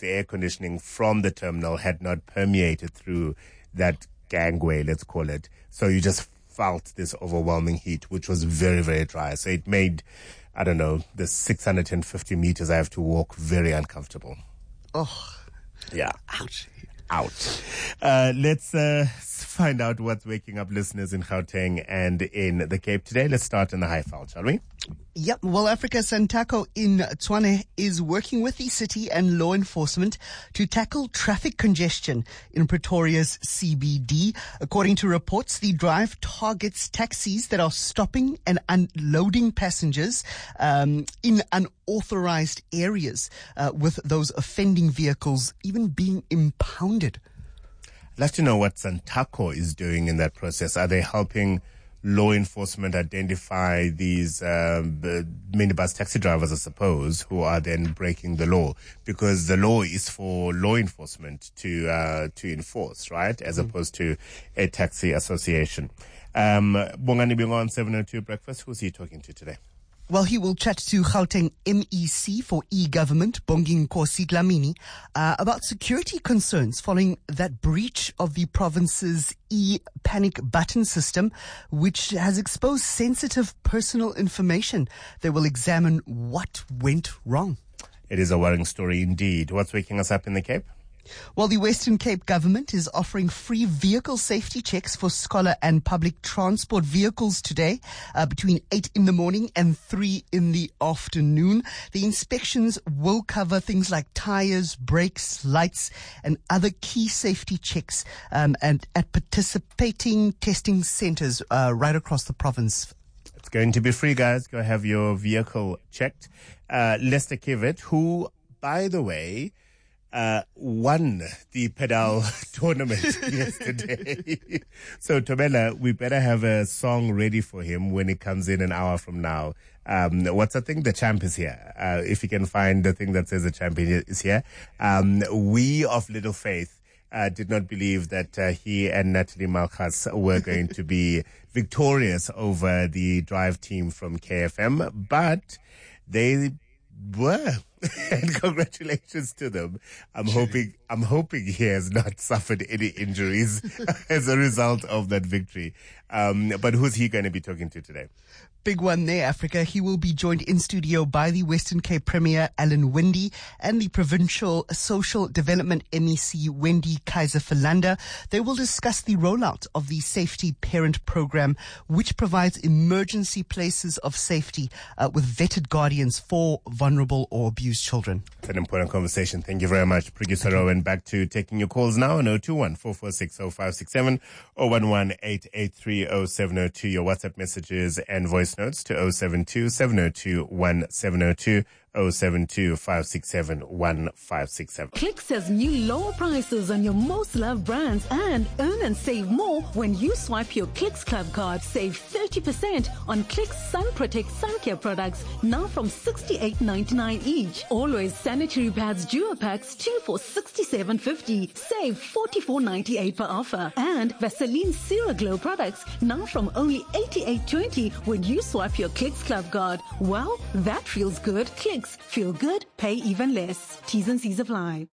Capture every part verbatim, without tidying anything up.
the air conditioning from the terminal had not permeated through that gangway, let's call it. So you just felt this overwhelming heat, which was very, very dry. So it made, I don't know, the six hundred fifty meters I have to walk very uncomfortable. Oh, yeah. Ouch. Out. Uh, let's uh, find out what's waking up listeners in Gauteng and in the Cape today. Let's start in the Highveld, shall we? Yep. Well, Africa Santaco in Tshwane is working with the city and law enforcement to tackle traffic congestion in Pretoria's C B D. According to reports, the drive targets taxis that are stopping and unloading passengers um, in unauthorized areas, uh, with those offending vehicles even being impounded. I'd like to know what Santaco is doing in that process. Are they helping law enforcement identify these um, minibus taxi drivers, I suppose, who are then breaking the law? Because the law is for law enforcement to uh, to enforce, right, as mm. opposed to a taxi association. Um, Bongani Bingo on seven oh two Breakfast. Who's he talking to today? Well, he will chat to Gauteng M E C for e-government, Bongi Nkosi Dlamini, uh, about security concerns following that breach of the province's e-panic button system, which has exposed sensitive personal information. They will examine what went wrong. It is a worrying story indeed. What's waking us up in the Cape? Well, the Western Cape government is offering free vehicle safety checks for scholar and public transport vehicles today, uh, between eight in the morning and three in the afternoon. The inspections will cover things like tires, brakes, lights, and other key safety checks, um, and at participating testing centers uh, right across the province. It's going to be free, guys. Go have your vehicle checked. Uh, Lester Kivet, who, by the way, Uh, won the pedal tournament yesterday. So, Tomela, we better have a song ready for him when he comes in an hour from now. Um, what's the thing? The champ is here. Uh, if you can find the thing that says the champion is here. Um, we of Little Faith uh, did not believe that uh, he and Natalie Malkas were going to be victorious over the drive team from K F M, but they were. And congratulations to them. I'm hoping, I'm hoping he has not suffered any injuries as a result of that victory. Um, but who's he going to be talking to today? Big one there, Africa. He will be joined in studio by the Western Cape Premier, Alan Wendy, and the Provincial Social Development M E C, Wendy Kaiser-Philander. They will discuss the rollout of the Safety Parent Program, which provides emergency places of safety uh, with vetted guardians for vulnerable or abused children. It's an important conversation. Thank you very much, Producer Rowan. Back to taking your calls now on zero two one, four four six, zero five six seven or one one eight eight three zero seven zero two. Your WhatsApp messages and voice notes to zero seven two, seven zero two, one seven zero two, zero seven two, five six seven, one five six seven. Clicks has new lower prices on your most loved brands and earn and save more when you swipe your Clicks Club card. Save thirty percent on Clicks Sun Protect Sun Care products now from sixty-eight ninety-nine each. Always sanitary pads duo packs two for sixty-seven fifty. Save forty-four ninety-eight per offer. And Vaseline Cera Glow products now from only eighty-eight twenty when you swipe your Clicks Club card. Well, that feels good. Clicks. Feel good, pay even less. T's and C's apply.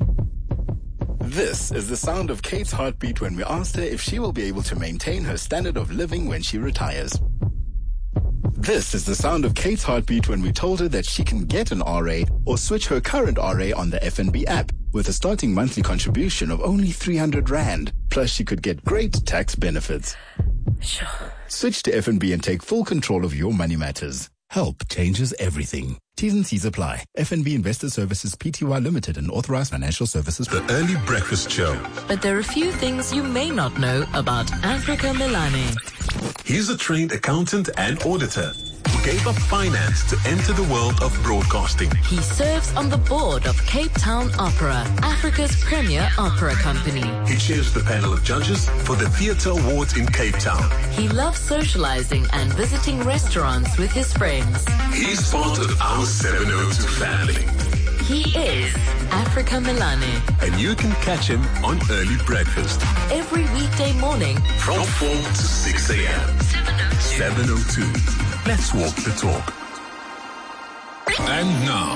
This is the sound of Kate's heartbeat when we asked her if she will be able to maintain her standard of living when she retires. This is the sound of Kate's heartbeat when we told her that she can get an R A or switch her current R A on the F N B app with a starting monthly contribution of only three hundred rand. Plus, she could get great tax benefits. Sure. Switch to F N B and take full control of your money matters. Help changes everything. T's and C's apply. F N B Investor Services Pty Limited and authorized financial services. The Early Breakfast Show. But there are a few things you may not know about Africa Melane. He's a trained accountant and auditor who gave up finance to enter the world of broadcasting. He serves on the board of Cape Town Opera, Africa's premier opera company. He chairs the panel of judges for the Theatre Awards in Cape Town. He loves socializing and visiting restaurants with his friends. He's part of our seven oh two family. He is Africa Melane. And you can catch him on Early Breakfast. Every weekday morning from four to six a.m. seven oh two. Let's walk the talk. And now,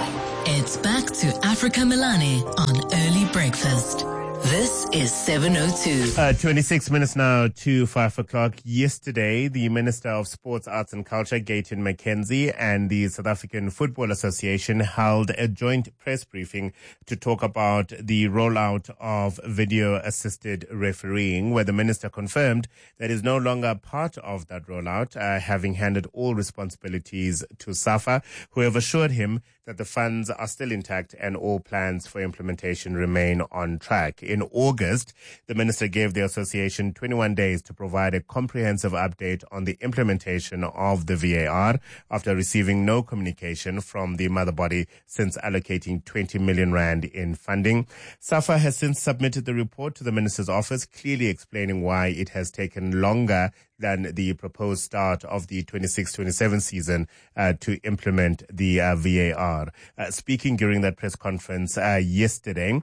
It's back to Africa Milani on Early Breakfast. This is seven oh two. Uh, twenty-six minutes now to five o'clock. Yesterday, the Minister of Sports, Arts and Culture, Gayton McKenzie, and the South African Football Association held a joint press briefing to talk about the rollout of video-assisted refereeing, where the minister confirmed that is no longer part of that rollout, uh, having handed all responsibilities to SAFA, who have assured him that the funds are still intact and all plans for implementation remain on track. In August, the minister gave the association twenty-one days to provide a comprehensive update on the implementation of the V A R after receiving no communication from the mother body since allocating twenty million rand in funding. SAFA has since submitted the report to the minister's office, clearly explaining why it has taken longer than the proposed start of the twenty-six twenty-seven season uh, to implement the uh, V A R. Uh, speaking during that press conference uh, yesterday,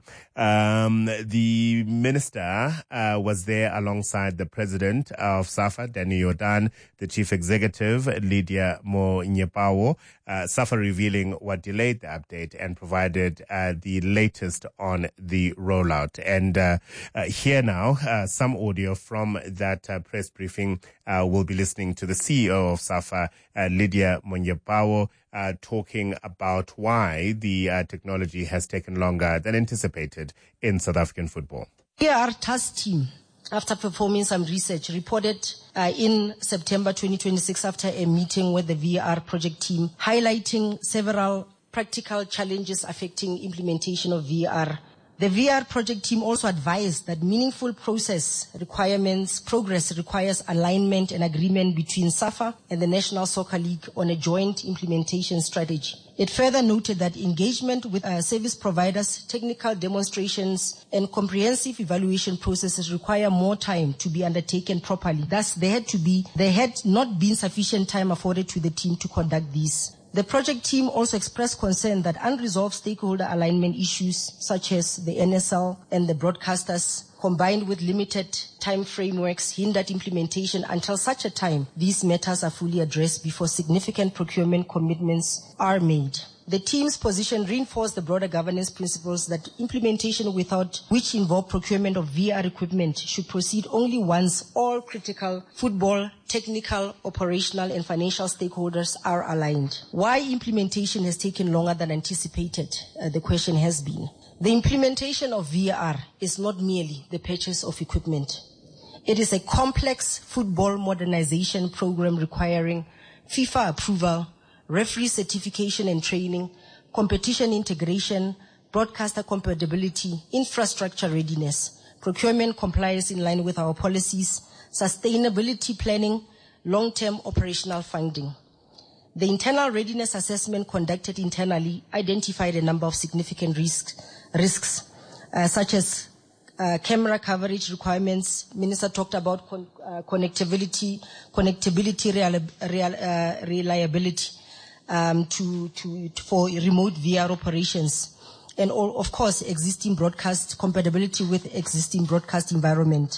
um, the minister uh, was there alongside the president of SAFA, Danny Jordan, the chief executive, Lydia Monyepawo, uh, SAFA revealing what delayed the update and provided uh, the latest on the rollout. And uh, uh, here now, uh, some audio from that uh, press briefing. Uh, we'll be listening to the C E O of SAFA, uh, Lydia Monyepawo, uh, talking about why the uh, technology has taken longer than anticipated in South African football. V A R task team, after performing some research, reported uh, in September twenty twenty-six after a meeting with the V A R project team, highlighting several practical challenges affecting implementation of V A R. The V A R project team also advised that meaningful process requirements, progress requires alignment and agreement between SAFA and the National Soccer League on a joint implementation strategy. It further noted that engagement with uh, service providers, technical demonstrations, and comprehensive evaluation processes require more time to be undertaken properly. Thus, there had to be, there had not been sufficient time afforded to the team to conduct these. The project team also expressed concern that unresolved stakeholder alignment issues such as the N S L and the broadcasters, combined with limited time frameworks, hindered implementation until such a time these matters are fully addressed before significant procurement commitments are made. The team's position reinforced the broader governance principles that implementation without which involve procurement of V A R equipment should proceed only once all critical football, technical, operational and financial stakeholders are aligned. Why implementation has taken longer than anticipated, uh, the question has been. The implementation of V A R is not merely the purchase of equipment. It is a complex football modernization program requiring FIFA approval, referee certification and training, competition integration, broadcaster compatibility, infrastructure readiness, procurement compliance in line with our policies, sustainability planning, long-term operational funding. The internal readiness assessment conducted internally identified a number of significant risks, risks uh, such as uh, camera coverage requirements. Minister talked about con- uh, connectivity, connectivity real, real, uh, reliability. Um, to, to, to for remote V A R operations, and all, of course, existing broadcast compatibility with existing broadcast environment,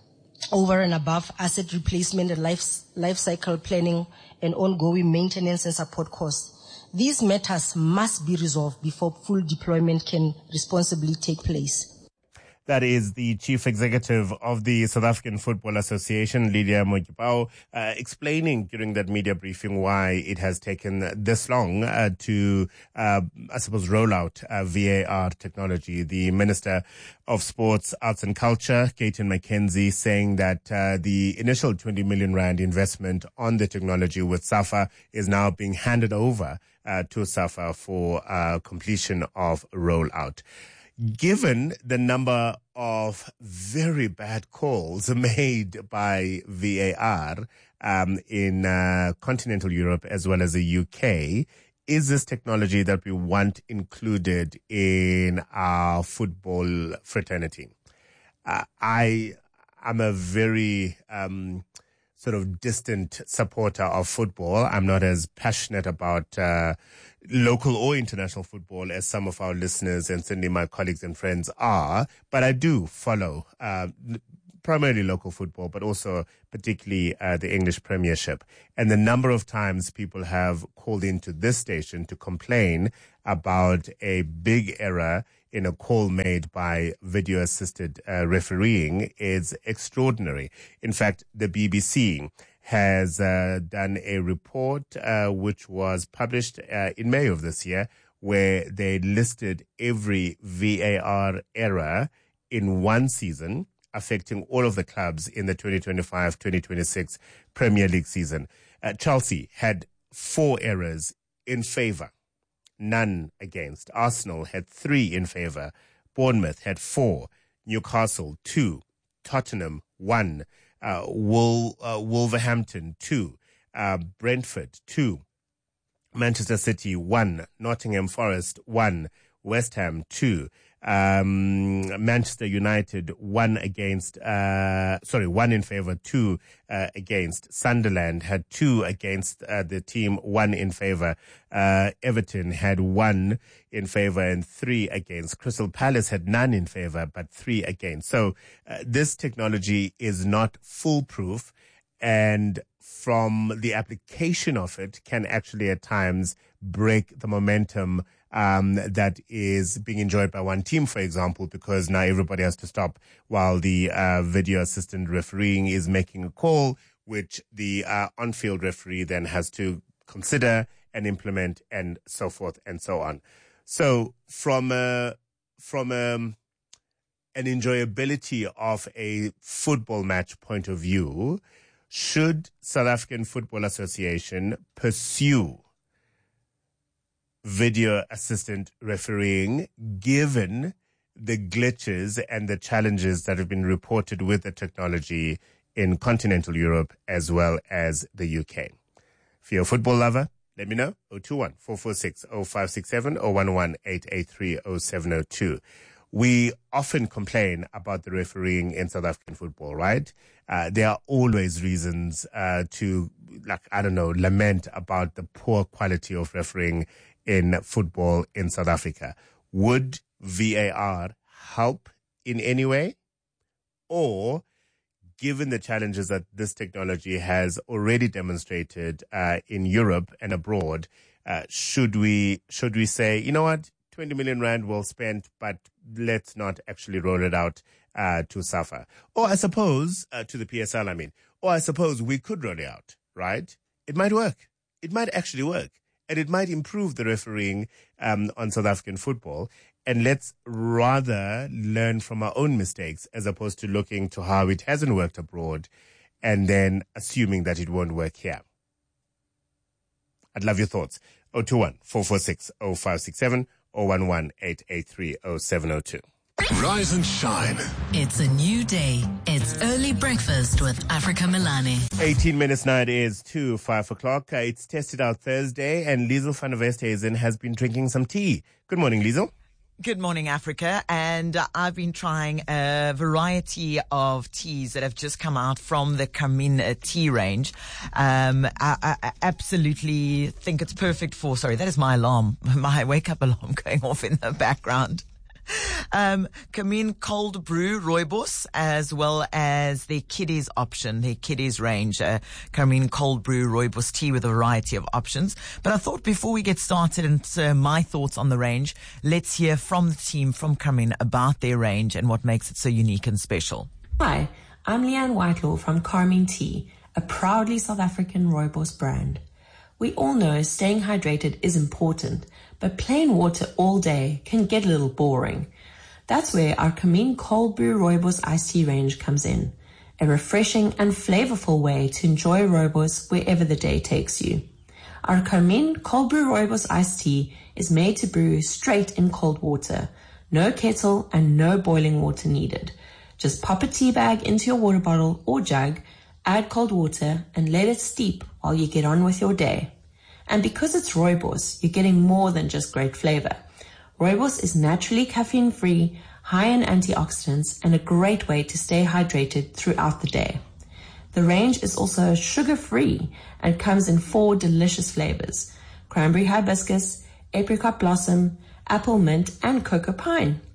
over and above asset replacement and life life cycle planning and ongoing maintenance and support costs. These matters must be resolved before full deployment can responsibly take place. That is the chief executive of the South African Football Association, Lydia Monyepawo, uh, explaining during that media briefing why it has taken this long uh, to, uh, I suppose, roll out uh, V A R technology. The Minister of Sports, Arts and Culture, Gayton McKenzie, saying that uh, the initial twenty million rand investment on the technology with SAFA is now being handed over uh, to SAFA for uh, completion of rollout. Given the number of very bad calls made by V A R um, in uh, continental Europe as well as the U K, is this technology that we want included in our football fraternity? Uh, I am a very um, sort of distant supporter of football. I'm not as passionate about uh, local or international football as some of our listeners and certainly my colleagues and friends are, but I do follow uh, primarily local football, but also particularly uh, the English Premiership. And the number of times people have called into this station to complain about a big error in a call made by video-assisted uh, refereeing is extraordinary. In fact, the B B C has uh, done a report uh, which was published uh, in May of this year, where they listed every V A R error in one season affecting all of the clubs in the twenty twenty-five twenty twenty-six Premier League season. Uh, Chelsea had four errors in favour, none against. Arsenal had three in favour. Bournemouth had four. Newcastle, two. Tottenham, one. Uh, Wol- uh, Wolverhampton, two. Uh, Brentford, two. Manchester City, one. Nottingham Forest, one. West Ham, two. Um, Manchester United, one against, uh, sorry, one in favour, two uh, against. Sunderland had two against uh, the team, one in favour. Uh, Everton had one in favour and three against. Crystal Palace had none in favour, but three against. So uh, this technology is not foolproof, and from the application of it can actually at times break the momentum um, that is being enjoyed by one team, for example, because now everybody has to stop while the uh, video assistant refereeing is making a call, which the uh, on-field referee then has to consider and implement and so forth and so on. So from a, from a, an enjoyability of a football match point of view, should South African Football Association pursue video assistant refereeing given the glitches and the challenges that have been reported with the technology in continental Europe as well as the U K? If you're a football lover, let me know. zero two one, four four six, zero five six seven or one one eight eight three, zero seven zero two. We often complain about the refereeing in South African football, right? Uh, there are always reasons uh, to, like, I don't know, lament about the poor quality of refereeing in football in South Africa. Would V A R help in any way? Or, given the challenges that this technology has already demonstrated uh, in Europe and abroad, uh, should we should we say, you know what, twenty million rand well spent, but let's not actually roll it out uh, to SAFA? Or I suppose, uh, to the P S L, I mean, or I suppose we could roll it out, right? It might work. It might actually work. And it might improve the refereeing um, on South African football. And let's rather learn from our own mistakes as opposed to looking to how it hasn't worked abroad and then assuming that it won't work here. I'd love your thoughts. zero two one, four four six, zero five six seven or one one eight eight three, zero seven zero two. Rise and shine. It's a new day. It's early breakfast with Africa Milani. eighteen minutes now, it is to five o'clock. Uh, it's Tested Out Thursday, and Liesl van der Westhuizen has been drinking some tea. Good morning, Liesl. Good morning, Africa. And uh, I've been trying a variety of teas that have just come out from the Carmine uh, tea range. Um, I, I absolutely think it's perfect for, sorry, that is my alarm, my wake up alarm going off in the background. Um, Carmine Cold Brew Rooibos, as well as their kiddies option, their kiddies range, uh, Carmine Cold Brew Rooibos tea with a variety of options. But I thought before we get started and uh, my thoughts on the range, let's hear from the team from Carmine about their range and what makes it so unique and special. Hi, I'm Leanne Whitelaw from Carmine Tea, a proudly South African rooibos brand. We all know staying hydrated is important, but plain water all day can get a little boring. That's where our Carmine Cold Brew Rooibos iced tea range comes in, a refreshing and flavorful way to enjoy rooibos wherever the day takes you. Our Carmine Cold Brew Rooibos iced tea is made to brew straight in cold water, no kettle and no boiling water needed. Just pop a tea bag into your water bottle or jug, add cold water and let it steep while you get on with your day. And because it's rooibos, you're getting more than just great flavor. Rooibos is naturally caffeine-free, high in antioxidants, and a great way to stay hydrated throughout the day. The range is also sugar-free and comes in four delicious flavors: cranberry hibiscus, apricot blossom, apple mint, and cocoa pine.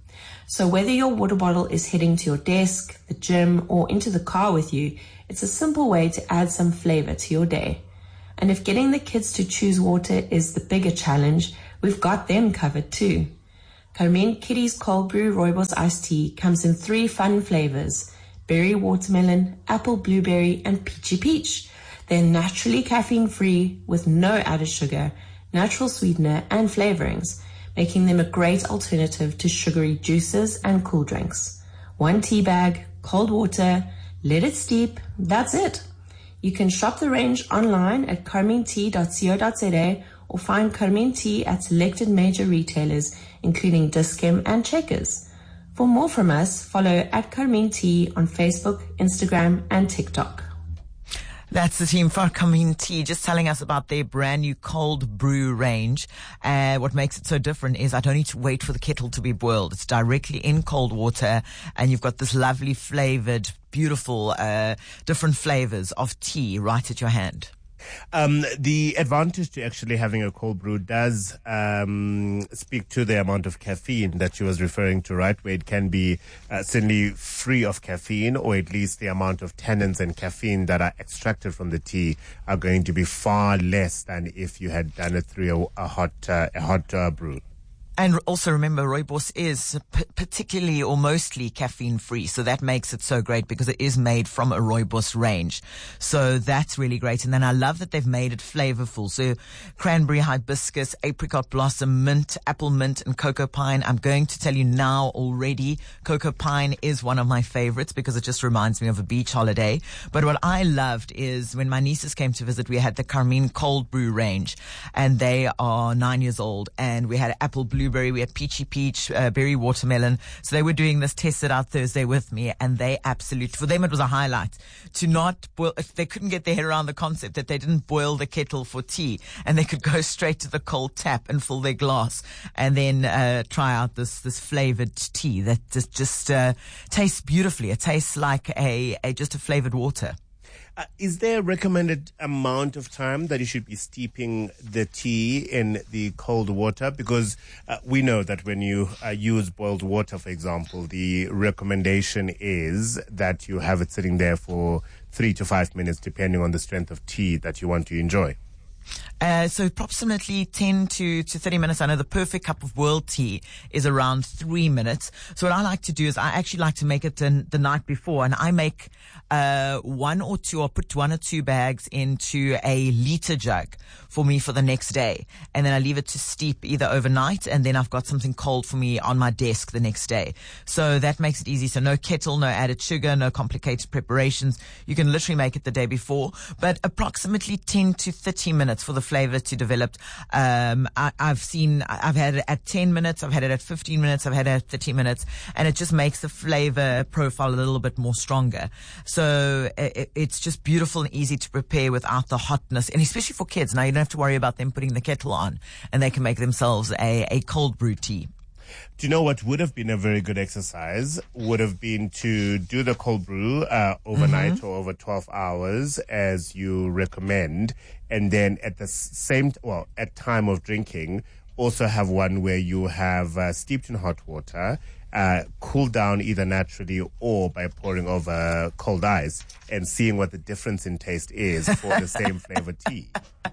So whether your water bottle is heading to your desk, the gym, or into the car with you, it's a simple way to add some flavor to your day. And if getting the kids to choose water is the bigger challenge, we've got them covered too. Carmine Kitty's Cold Brew Rooibos Iced Tea comes in three fun flavors: berry watermelon, apple blueberry, and peachy peach. They're naturally caffeine-free with no added sugar, natural sweetener, and flavorings, making them a great alternative to sugary juices and cool drinks. One tea bag, cold water, let it steep, that's it. You can shop the range online at carmine tea dot co dot za or find Carmine Tea at selected major retailers, including Dis-Chem and Checkers. For more from us, follow at Carmine Tea on Facebook, Instagram, and TikTok. That's the team for Carmine Tea, just telling us about their brand new cold brew range. Uh, what makes it so different is I don't need to wait for the kettle to be boiled. It's directly in cold water, and you've got this lovely flavored, beautiful, uh, different flavors of tea right at your hand. Um, the advantage to actually having a cold brew does um, speak to the amount of caffeine that you was referring to, right? Where it can be uh, certainly free of caffeine, or at least the amount of tannins and caffeine that are extracted from the tea are going to be far less than if you had done it through a, a hot uh, a hot uh, brew. And also remember, Rooibos is p- particularly or mostly caffeine-free, so that makes it so great because it is made from a Rooibos range. So that's really great. And then I love that they've made it flavorful. So cranberry hibiscus, apricot blossom, mint, apple mint, and cocoa pine. I'm going to tell you now already, cocoa pine is one of my favorites because it just reminds me of a beach holiday. But what I loved is when my nieces came to visit, we had the Carmine Cold Brew range, and they are nine years old, and we had apple blue blueberry, we had peachy peach, uh, berry watermelon. So they were doing this test it out Thursday with me, and they absolutely, for them it was a highlight to not boil. If they couldn't get their head around the concept that they didn't boil the kettle for tea, and they could go straight to the cold tap and fill their glass, and then uh, try out this this flavored tea that just just uh, tastes beautifully. It tastes like a, a just a flavored water. Uh, is there a recommended amount of time that you should be steeping the tea in the cold water? Because uh, we know that when you uh, use boiled water, for example, the recommendation is that you have it sitting there for three to five minutes, depending on the strength of tea that you want to enjoy. Uh, so approximately ten to thirty minutes. I know the perfect cup of boiled tea is around three minutes. So what I like to do is I actually like to make it the, the night before, and I make uh, one or two, or put one or two bags into a liter jug for me for the next day. And then I leave it to steep either overnight, and then I've got something cold for me on my desk the next day. So that makes it easy. So no kettle, no added sugar, no complicated preparations. You can literally make it the day before, but approximately ten to thirty minutes for the flavor to develop. Um, I, I've seen, I've had it at ten minutes, I've had it at fifteen minutes, I've had it at thirty minutes, and it just makes the flavor profile a little bit more stronger. So it, it's just beautiful and easy to prepare without the hotness, and especially for kids. Now you don't have to worry about them putting the kettle on, and they can make themselves a, a cold brew tea. Do you know what would have been a very good exercise? Would have been to do the cold brew uh, overnight mm-hmm. or over twelve hours, as you recommend, and then at the same, well, at time of drinking, also have one where you have uh, steeped in hot water, uh, cooled down either naturally or by pouring over cold ice, and seeing what the difference in taste is for the same flavor tea.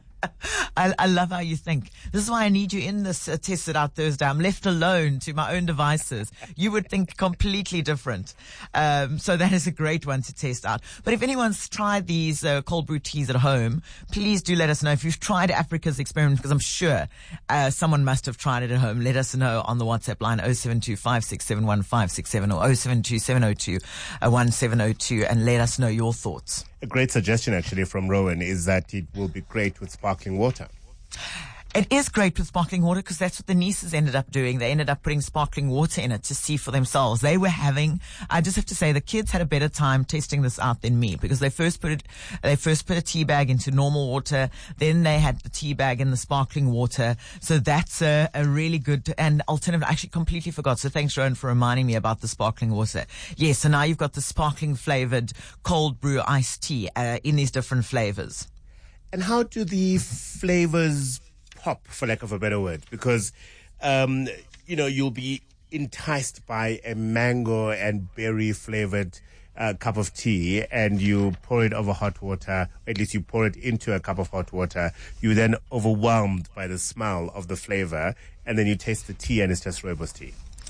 I, I love how you think. This is why I need you in this uh, Test It Out Thursday. I'm left alone to my own devices. You would think completely different. Um, so that is a great one to test out. But if anyone's tried these uh, cold brew teas at home, please do let us know. If you've tried Africa's experiment, because I'm sure uh, someone must have tried it at home, let us know on the WhatsApp line oh seven two, five six seven, one five six seven or oh seven two, seven oh two, one seven oh two, and let us know your thoughts. A great suggestion, actually, from Rowan is that it will be great with sparkling water. It is great with sparkling water because that's what the nieces ended up doing. They ended up putting sparkling water in it to see for themselves. They were having, I just have to say, the kids had a better time testing this out than me, because they first put it, they first put a tea bag into normal water. Then they had the tea bag in the sparkling water. So that's a, a really good and alternative. I actually completely forgot. So thanks, Rowan, for reminding me about the sparkling water. Yes. So now you've got the sparkling flavored cold brew iced tea uh, in these different flavors. And how do the flavors pop, for lack of a better word? Because, um, you know, you'll be enticed by a mango and berry flavored uh, cup of tea, and you pour it over hot water, or at least you pour it into a cup of hot water, you're then overwhelmed by the smell of the flavor, and then you taste the tea and it's just rooibos tea.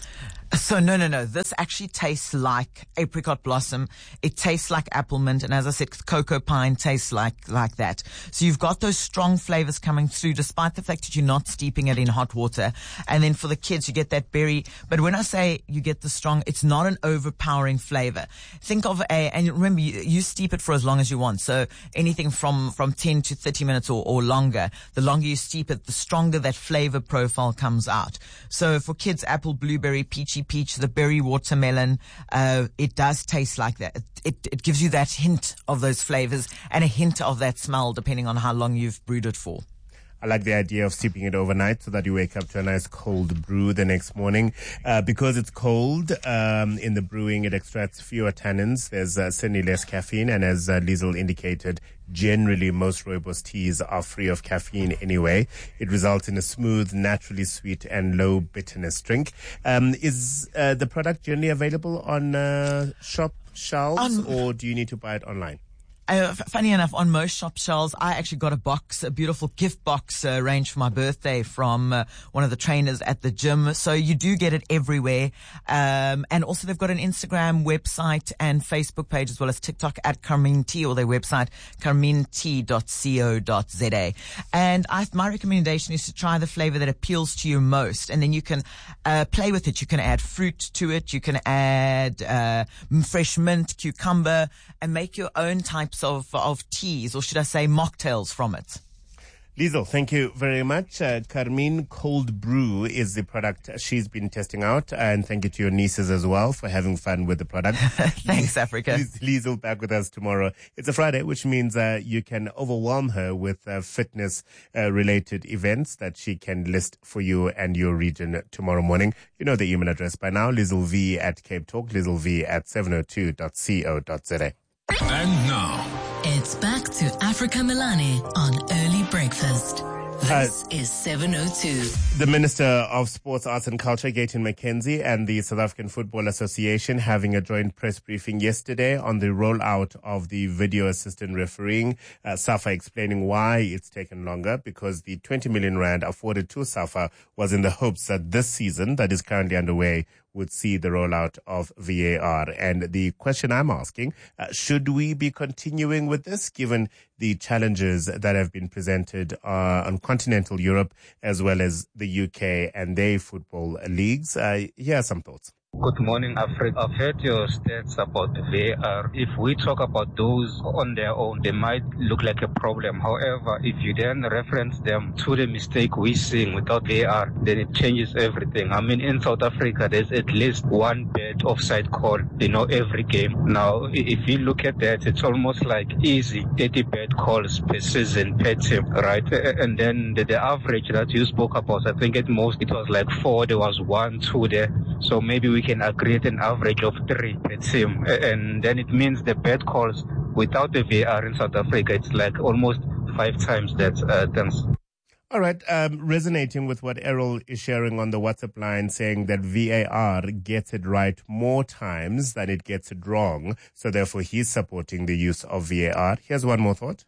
So no, no, no. This actually tastes like apricot blossom. It tastes like apple mint. And as I said, cocoa pine tastes like, like that. So you've got those strong flavors coming through despite the fact that you're not steeping it in hot water. And then for the kids, you get that berry. But when I say you get the strong, it's not an overpowering flavor. Think of a, and remember, you, you steep it for as long as you want. So anything from, from ten to thirty minutes or, or longer. The longer you steep it, the stronger that flavor profile comes out. So for kids, apple, blueberry, peachy peach, the berry watermelon, uh, it does taste like that. It, it, it gives you that hint of those flavors and a hint of that smell depending on how long you've brewed it for. I like the idea of steeping it overnight so that you wake up to a nice cold brew the next morning. Uh, because it's cold, um, in the brewing, it extracts fewer tannins. There's uh, certainly less caffeine. And as uh, Liesl indicated, generally most rooibos teas are free of caffeine anyway. It results in a smooth, naturally sweet and low bitterness drink. Um, is uh, the product generally available on uh, shop shelves, um, or do you need to buy it online? Uh, f- funny enough, on most shop shelves, I actually got a box, a beautiful gift box uh, arranged for my birthday from uh, one of the trainers at the gym. So you do get it everywhere. Um, and also they've got an Instagram website and Facebook page as well as TikTok at Carmine Tea, or their website, carmine tea dot co dot za. And I, my recommendation is to try the flavor that appeals to you most. And then you can uh, play with it. You can add fruit to it. You can add uh, fresh mint, cucumber, and make your own types of of teas, or should I say mocktails from it. Liesl, thank you very much. Uh, Carmine Cold Brew is the product she's been testing out, and thank you to your nieces as well for having fun with the product. Thanks, Africa. Liesl back with us tomorrow. It's a Friday, which means uh, you can overwhelm her with uh, fitness uh, related events that she can list for you and your region tomorrow morning. You know the email address by now, lieslv at Cape Talk, lieslv at seven oh two dot co dot za. And now, it's back to Africa Milani on Early Breakfast. This uh, is seven oh two. The Minister of Sports, Arts and Culture, Gayton McKenzie, and the South African Football Association having a joint press briefing yesterday on the rollout of the video assistant refereeing. Uh, SAFA explaining why it's taken longer, because the twenty million rand afforded to SAFA was in the hopes that this season that is currently underway would see the rollout of V A R. And the question I'm asking, uh, should we be continuing with this given the challenges that have been presented uh, on continental Europe as well as the U K and their football leagues? Uh, here are some thoughts. Good morning, Africa. I've heard your stats about the V A R. If we talk about those on their own, they might look like a problem. However, if you then reference them to the mistake we're seeing without V A R, then it changes everything. I mean, in South Africa, there's at least one bad offside call, you know, every game. Now, if you look at that, it's almost like easy thirty bad calls per season, per team, right? And then the, the average that you spoke about, I think at most it was like four, there was one, two there. So maybe we can agree at an average of three per team. And then it means the bad calls without the V A R in South Africa, it's like almost five times that. Uh, thanks. All right. Um, resonating with what Errol is sharing on the WhatsApp line, saying that V A R gets it right more times than it gets it wrong. So therefore, he's supporting the use of V A R. Here's one more thought.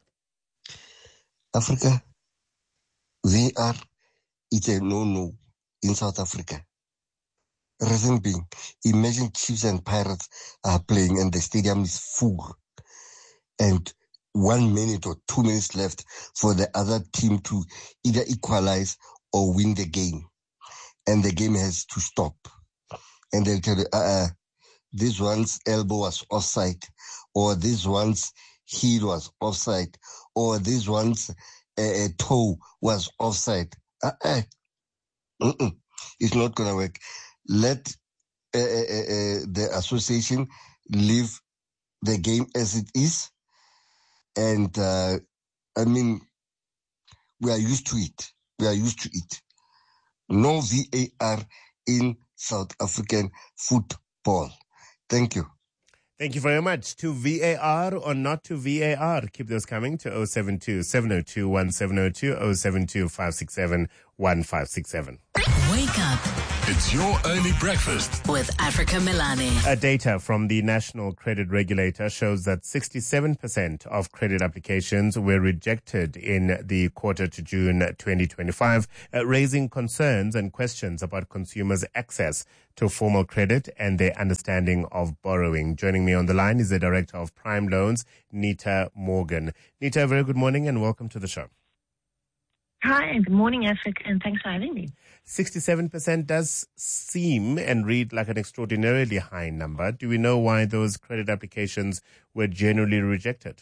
Africa, V A R is a no-no in South Africa. Reason being, imagine Chiefs and Pirates are playing and the stadium is full. And one minute or two minutes left for the other team to either equalize or win the game. And the game has to stop. And they'll tell you, uh, this one's elbow was offside, or this one's heel was offside, or this one's uh, toe was offside. Uh-uh. Mm-mm. It's not going to work. Let uh, uh, uh, the association leave the game as it is. And, uh, I mean, we are used to it. We are used to it. No V A R in South African football. Thank you. Thank you very much. To V A R or not to V A R? Keep those coming to oh seven two, seven oh two, one seven oh two, oh seven two, five six seven, one five six seven. Wake up It's your early breakfast with Africa Milani. Uh, data from the National Credit Regulator shows that sixty-seven percent of credit applications were rejected in the quarter to June twenty twenty-five, uh, raising concerns and questions about consumers' access to formal credit and their understanding of borrowing. Joining me on the line is the Director of Prime Loans, Nita Morgan. Nita, very good morning and welcome to the show. Hi, and good morning, Africa, and thanks for having me. sixty-seven percent does seem and read like an extraordinarily high number. Do we know why those credit applications were generally rejected?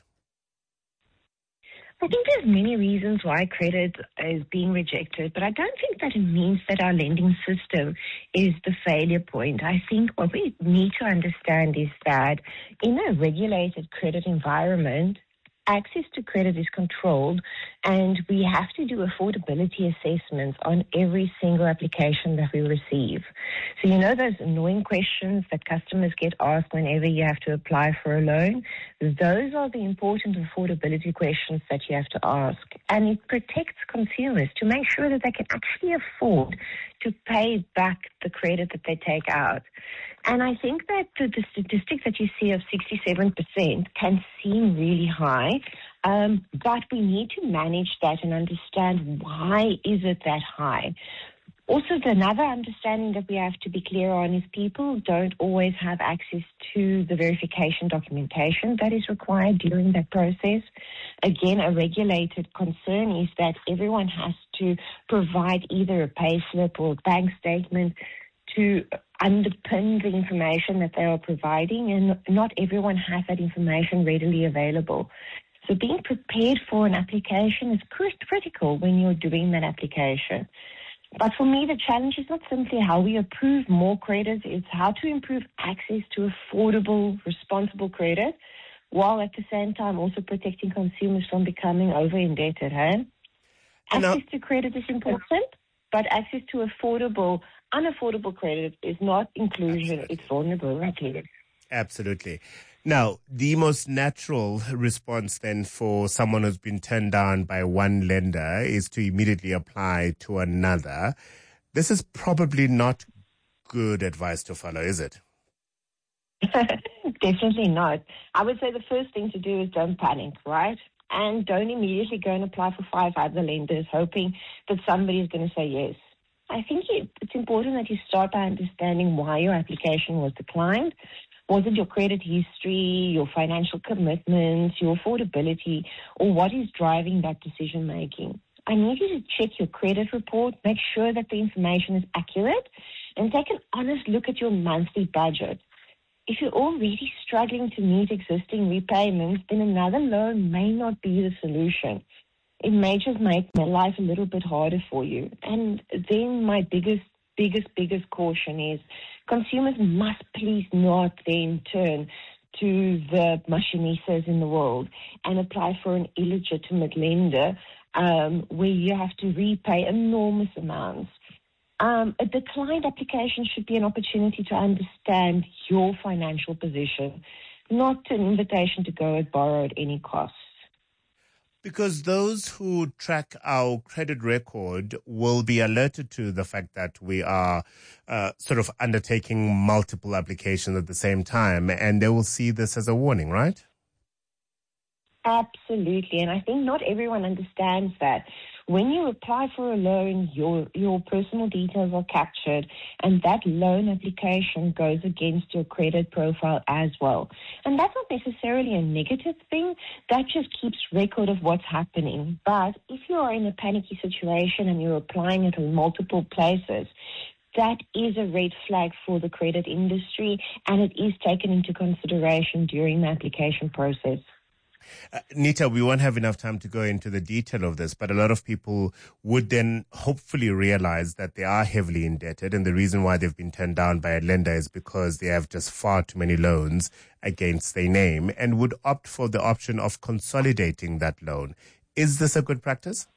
I think there's many reasons why credit is being rejected, but I don't think that it means that our lending system is the failure point. I think what we need to understand is that in a regulated credit environment, access to credit is controlled, and we have to do affordability assessments on every single application that we receive. So you know those annoying questions that customers get asked whenever you have to apply for a loan? Those are the important affordability questions that you have to ask. And it protects consumers to make sure that they can actually afford to pay back the credit that they take out. And I think that the, the statistic that you see of sixty-seven percent can seem really high, um, but we need to manage that and understand why is it that high. Also, another understanding that we have to be clear on is people don't always have access to the verification documentation that is required during that process. Again, a regulated concern is that everyone has to provide either a payslip or a bank statement to underpin the information that they are providing, and not everyone has that information readily available. So being prepared for an application is critical when you're doing that application. But for me, the challenge is not simply how we approve more credit, it's how to improve access to affordable, responsible credit, while at the same time also protecting consumers from becoming over-indebted. Hey? Access to credit is important, but access to affordable, unaffordable credit is not inclusion, Absolutely. It's vulnerability. Absolutely. Now, the most natural response then for someone who's been turned down by one lender is to immediately apply to another. This is probably not good advice to follow, is it? Definitely not. I would say the first thing to do is don't panic, right? And don't immediately go and apply for five other lenders hoping that somebody is going to say yes. I think it, it's important that you start by understanding why your application was declined. Was it your credit history, your financial commitments, your affordability, or what is driving that decision making? I need you to check your credit report, make sure that the information is accurate, and take an honest look at your monthly budget. If you're already struggling to meet existing repayments, then another loan may not be the solution. It may just make my life a little bit harder for you. And then my biggest, biggest, biggest caution is consumers must please not then turn to the machinistas in the world and apply for an illegitimate lender um, where you have to repay enormous amounts. Um, a declined application should be an opportunity to understand your financial position, not an invitation to go and borrow at any cost. Because those who track our credit record will be alerted to the fact that we are uh, sort of undertaking multiple applications at the same time, and they will see this as a warning, right? Absolutely. And I think not everyone understands that. When you apply for a loan, your your personal details are captured, and that loan application goes against your credit profile as well. And that's not necessarily a negative thing. That just keeps record of what's happening. But if you are in a panicky situation and you're applying it in multiple places, that is a red flag for the credit industry, and it is taken into consideration during the application process. Uh, Nita, we won't have enough time to go into the detail of this, but a lot of people would then hopefully realize that they are heavily indebted, and the reason why they've been turned down by a lender is because they have just far too many loans against their name, and would opt for the option of consolidating that loan. Is this a good practice?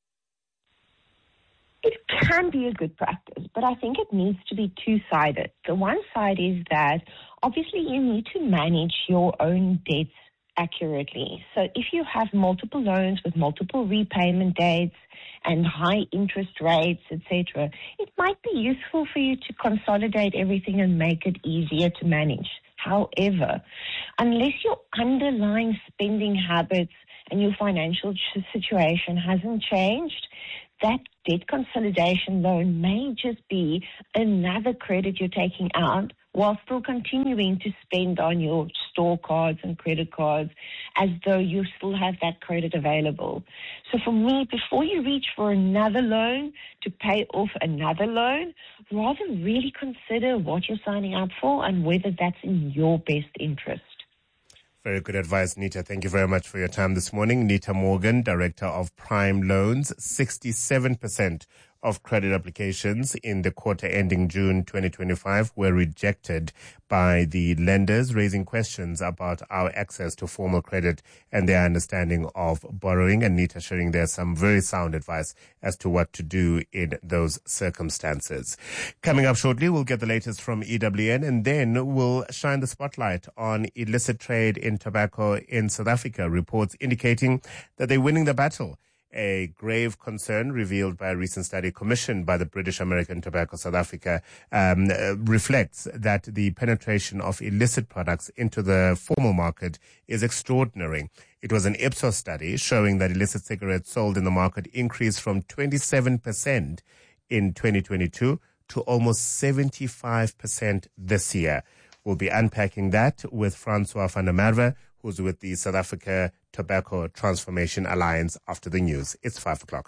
It can be a good practice, but I think it needs to be two-sided. The one side is that obviously you need to manage your own debts accurately. So if you have multiple loans with multiple repayment dates and high interest rates, et cetera, it might be useful for you to consolidate everything and make it easier to manage. However, unless your underlying spending habits and your financial situation hasn't changed, that debt consolidation loan may just be another credit you're taking out while still continuing to spend on your store cards and credit cards as though you still have that credit available. So for me, before you reach for another loan to pay off another loan, rather really consider what you're signing up for and whether that's in your best interest. Very good advice, Nita. Thank you very much for your time this morning. Nita Morgan, Director of Prime Loans. sixty-seven percent of credit applications in the quarter ending June twenty twenty-five were rejected by the lenders, raising questions about our access to formal credit and their understanding of borrowing. And Nita sharing there some very sound advice as to what to do in those circumstances. Coming up shortly, we'll get the latest from E W N, and then we'll shine the spotlight on illicit trade in tobacco in South Africa, reports indicating that they're winning the battle. A grave concern revealed by a recent study commissioned by the British American Tobacco South Africa um, uh, reflects that the penetration of illicit products into the formal market is extraordinary. It was an Ipsos study showing that illicit cigarettes sold in the market increased from twenty-seven percent in twenty twenty-two to almost seventy-five percent this year. We'll be unpacking that with Francois van der Merwe, who's with the South Africa Tobacco Transformation Alliance after the news. It's five o'clock.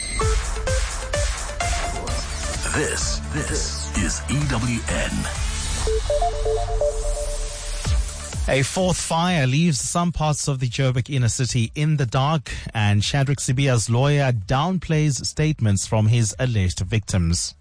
This, this is E W N. A fourth fire leaves some parts of the Joburg inner city in the dark, and Shadrack Sibiya's lawyer downplays statements from his alleged victims.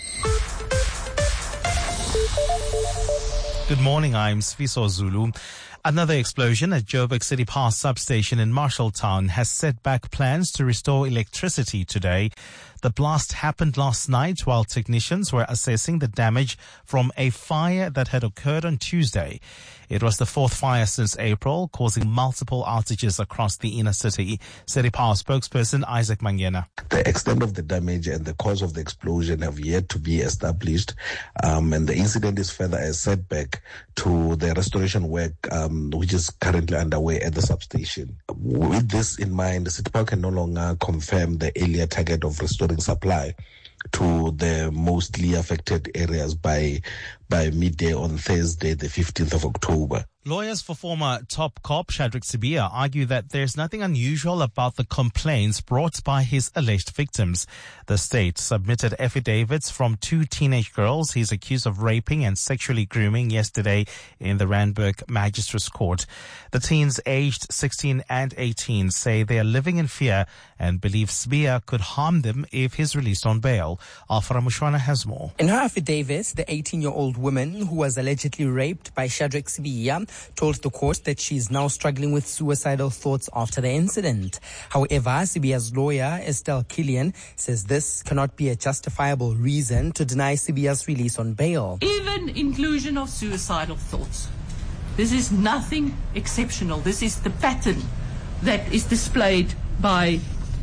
Good morning, I'm Sfiso Zulu. Another explosion at Joburg City Pass substation in Marshalltown has set back plans to restore electricity today. The blast happened last night while technicians were assessing the damage from a fire that had occurred on Tuesday. It was the fourth fire since April, causing multiple outages across the inner city. City Power spokesperson Isaac Mangena. The extent of the damage and the cause of the explosion have yet to be established, um, and the incident is further a setback to the restoration work um, which is currently underway at the substation. With this in mind, the City Power can no longer confirm the earlier target of restoring supply to the mostly affected areas by by midday on Thursday, the fifteenth of October. Lawyers for former top cop Shadrack Sibiya argue that there's nothing unusual about the complaints brought by his alleged victims. The state submitted affidavits from two teenage girls he's accused of raping and sexually grooming yesterday in the Randburg Magistrates Court. The teens aged sixteen and eighteen say they are living in fear and believe Sibiya could harm them if he's released on bail. Alfara Mushwana has more. In her affidavit, the eighteen-year-old woman who was allegedly raped by Shadrack Sibiya told the court that she is now struggling with suicidal thoughts after the incident. However, Sibiya's lawyer, Estelle Killian, says this cannot be a justifiable reason to deny Sibiya's release on bail. Even inclusion of suicidal thoughts. This is nothing exceptional. This is the pattern that is displayed by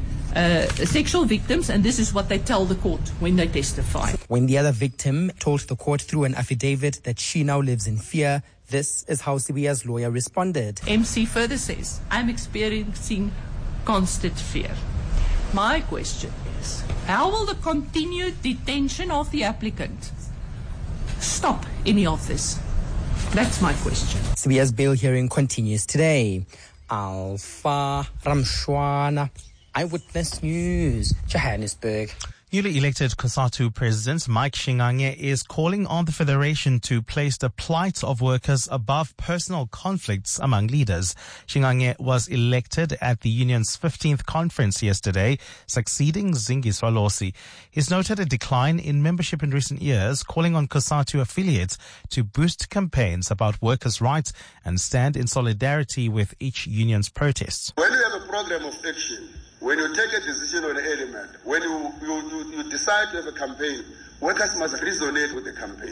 Uh, sexual victims, and this is what they tell the court when they testify. When the other victim told the court through an affidavit that she now lives in fear, this is how Sibiya's lawyer responded. M C further says, I'm experiencing constant fear. My question is, how will the continued detention of the applicant stop any of this? That's my question. Sibiya's bail hearing continues today. Alpha Ramshwana, Eyewitness News, Johannesburg. Newly elected COSATU President Mike Shingange is calling on the Federation to place the plight of workers above personal conflicts among leaders. Shingange was elected at the union's fifteenth conference yesterday, succeeding Zingiswa Losi. He's noted a decline in membership in recent years, calling on COSATU affiliates to boost campaigns about workers' rights and stand in solidarity with each union's protests. When you have a program of action, when you take a decision on an element, when you, you, you, you decide to have a campaign, workers must resonate with the campaign.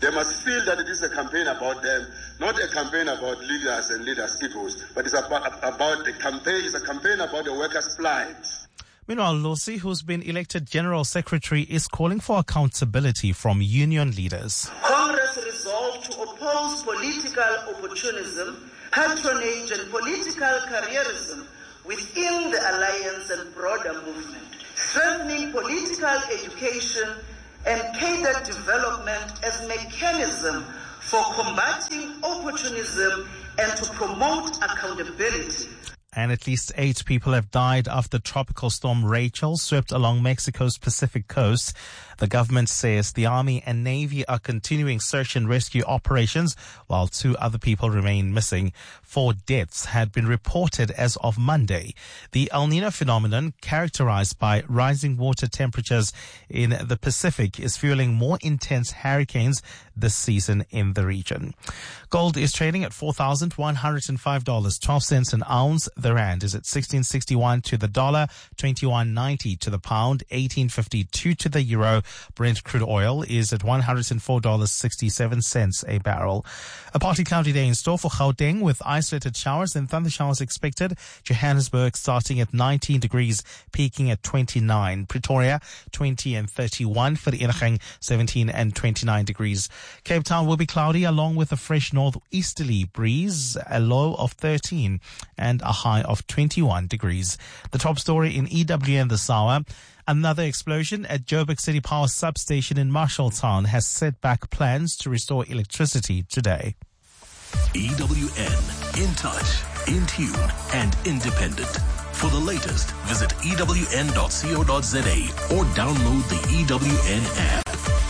They must feel that it is a campaign about them, not a campaign about leaders and leaders' egos, but it's about, about the campaign, it's a campaign about the workers' plight. Meanwhile, Losi, who's been elected General Secretary, is calling for accountability from union leaders. Congress resolved to oppose political opportunism, patronage and political careerism within the alliance and broader movement, strengthening political education and cadre development as mechanism for combating opportunism and to promote accountability. And at least eight people have died after Tropical Storm Rachel swept along Mexico's Pacific coast. The government says the Army and Navy are continuing search and rescue operations while two other people remain missing. Four deaths had been reported as of Monday. The El Nino phenomenon, characterized by rising water temperatures in the Pacific, is fueling more intense hurricanes this season in the region. Gold is trading at four thousand one hundred five dollars and twelve cents an ounce. The rand is at sixteen sixty-one to the dollar, twenty-one ninety to the pound, eighteen fifty-two to the euro. Brent crude oil is at one hundred four dollars and sixty-seven cents a barrel. A partly cloudy day in store for Gauteng with isolated showers and thunder showers expected. Johannesburg starting at nineteen degrees, peaking at twenty-nine. Pretoria twenty and thirty-one. Vereeniging seventeen and twenty-nine degrees. Cape Town will be cloudy along with a fresh northeasterly breeze, a low of thirteen and a high of twenty-one degrees. The top story in E W N this hour. Another explosion at Joburg City Power Substation in Marshalltown has set back plans to restore electricity today. E W N, in touch, in tune, and independent. For the latest, visit E W N dot co dot za or download the E W N app.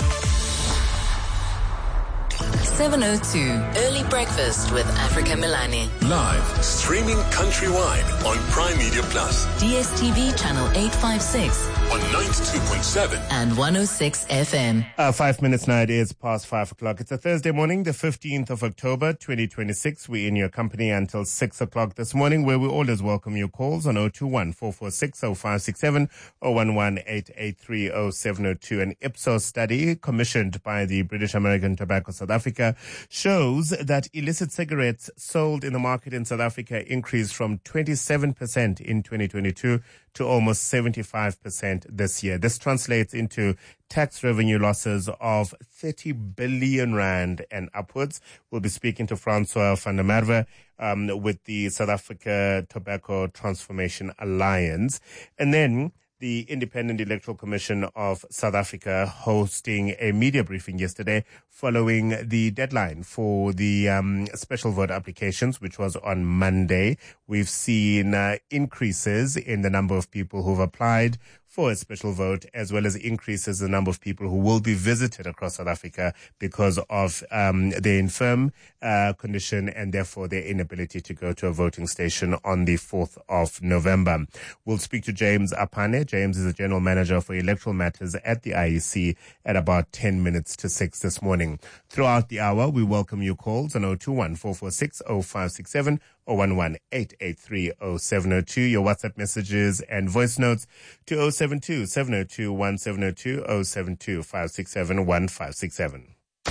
seven oh two, Early Breakfast with Africa Milani. Live, streaming countrywide on Prime Media Plus. D S T V channel eight fifty-six. On ninety-two point seven. And one oh six F M. Uh, five minutes now, it is past five o'clock. It's a Thursday morning, the fifteenth of October, twenty twenty-six. We're in your company until six o'clock this morning, where we always welcome your calls on oh two one, four four six, oh five six seven, oh one one, eight eight three, oh seven oh two. An Ipsos study commissioned by the British American Tobacco South Africa shows that illicit cigarettes sold in the market in South Africa increased from twenty-seven percent in twenty twenty-two to almost seventy-five percent this year. This translates into tax revenue losses of thirty billion rand and upwards. We'll be speaking to Francois van der Merwe um, with the South Africa Tobacco Transformation Alliance. And then the Independent Electoral Commission of South Africa hosting a media briefing yesterday following the deadline for the um, special vote applications, which was on Monday. We've seen uh, increases in the number of people who've applied for a special vote, as well as increases in the number of people who will be visited across South Africa because of um, their infirm uh, condition and therefore their inability to go to a voting station on the fourth of November. We'll speak to James Apane. James is the General Manager for Electoral Matters at the I E C at about ten minutes to six this morning. Throughout the hour, we welcome your calls on oh two one, four four six, oh five six seven, oh one one, eight eight three, oh seven oh two. Your WhatsApp messages and voice notes to oh seven two, seven oh two, one seven oh two, oh seven two, five six seven, one five six seven.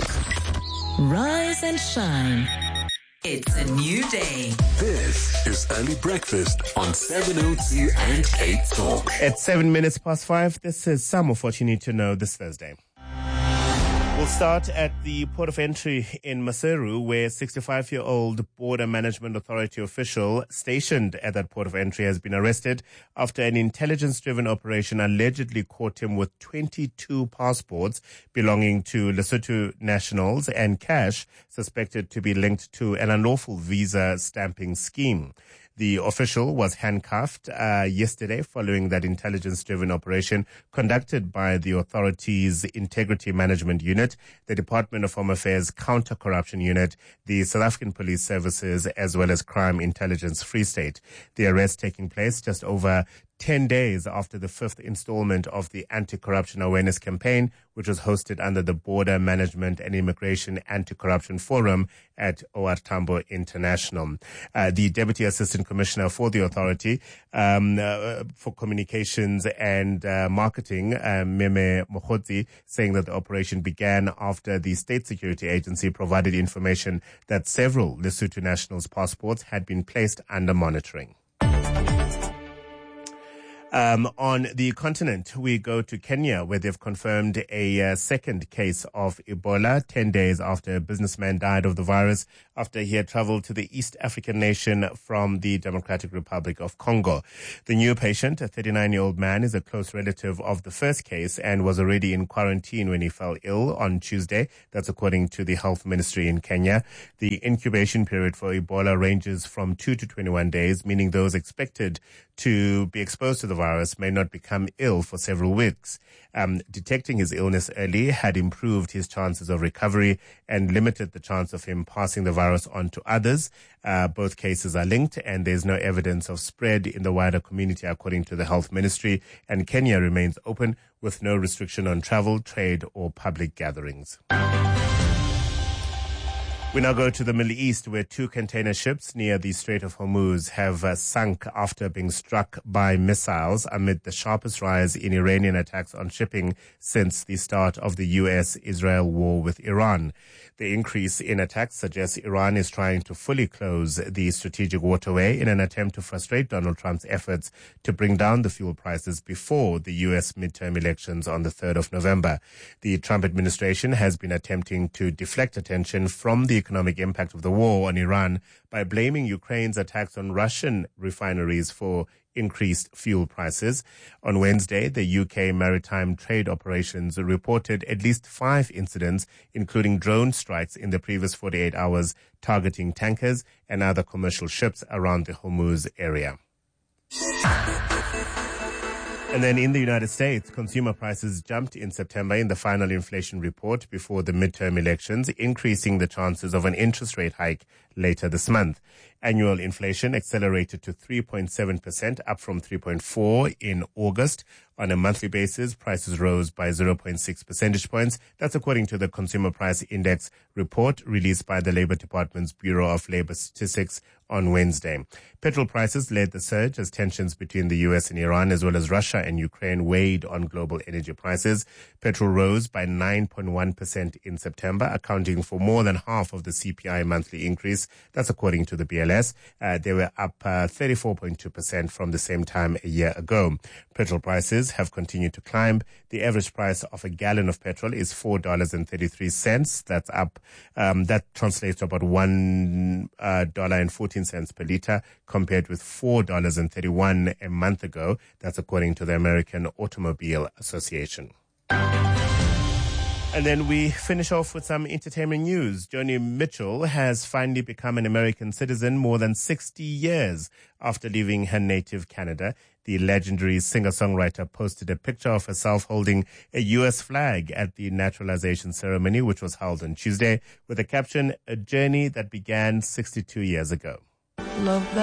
Rise and shine. It's a new day. This is Early Breakfast on seven oh two and Cape Talk. At seven minutes past five, this is some of what you need to know this Thursday. We'll start at the port of entry in Maseru, where a sixty-five-year-old Border Management Authority official stationed at that port of entry has been arrested after an intelligence-driven operation allegedly caught him with twenty-two passports belonging to Lesotho nationals and cash suspected to be linked to an unlawful visa stamping scheme. The official was handcuffed uh, yesterday following that intelligence-driven operation conducted by the authority's Integrity Management Unit, the Department of Home Affairs Counter-Corruption Unit, the South African Police Services, as well as Crime Intelligence Free State. The arrest taking place just over ten days after the fifth installment of the Anti-Corruption Awareness Campaign, which was hosted under the Border Management and Immigration Anti-Corruption Forum at O R Tambo International. Uh, the Deputy Assistant Commissioner for the authority um, uh, for Communications and uh, Marketing, uh, Meme Mokhodzi, saying that the operation began after the State Security Agency provided information that several Lesotho nationals' passports had been placed under monitoring. Um, on the continent, we go to Kenya, where they've confirmed a uh, second case of Ebola ten days after a businessman died of the virus after he had traveled to the East African nation from the Democratic Republic of Congo. The new patient, a thirty-nine-year-old man, is a close relative of the first case and was already in quarantine when he fell ill on Tuesday. That's according to the Health Ministry in Kenya. The incubation period for Ebola ranges from two to twenty-one days, meaning those expected to be exposed to the virus may not become ill for several weeks. Um, detecting his illness early had improved his chances of recovery and limited the chance of him passing the virus on to others. Uh, both cases are linked and there's no evidence of spread in the wider community, according to the Health Ministry. And Kenya remains open with no restriction on travel, trade or public gatherings. We now go to the Middle East, where two container ships near the Strait of Hormuz have uh, sunk after being struck by missiles amid the sharpest rise in Iranian attacks on shipping since the start of the U S Israel war with Iran. The increase in attacks suggests Iran is trying to fully close the strategic waterway in an attempt to frustrate Donald Trump's efforts to bring down the fuel prices before the U S midterm elections on the third of November. The Trump administration has been attempting to deflect attention from the economic impact of the war on Iran by blaming Ukraine's attacks on Russian refineries for increased fuel prices. On Wednesday, the U K Maritime Trade Operations reported at least five incidents, including drone strikes in the previous forty-eight hours, targeting tankers and other commercial ships around the Hormuz area. And then in the United States, consumer prices jumped in September in the final inflation report before the midterm elections, increasing the chances of an interest rate hike later this month. Annual inflation accelerated to three point seven percent, up from three point four in August. On a monthly basis, prices rose by zero point six percentage points. That's according to the Consumer Price Index report released by the Labor Department's Bureau of Labor Statistics on Wednesday. Petrol prices led the surge as tensions between the U S and Iran, as well as Russia and Ukraine, weighed on global energy prices. Petrol rose by nine point one percent in September, accounting for more than half of the C P I monthly increase. That's according to the B L S. Uh, they were up uh, thirty-four point two percent from the same time a year ago. Petrol prices have continued to climb. The average price of a gallon of petrol is four dollars and thirty-three cents. That's up. Um, that translates to about one dollar and fourteen cents per liter, compared with four dollars and thirty-one cents a month ago. That's according to the American Automobile Association. And then we finish off with some entertainment news. Joni Mitchell has finally become an American citizen more than sixty years after leaving her native Canada. The legendary singer-songwriter posted a picture of herself holding a U S flag at the naturalization ceremony, which was held on Tuesday, with the caption, "A journey that began sixty-two years ago." Love that.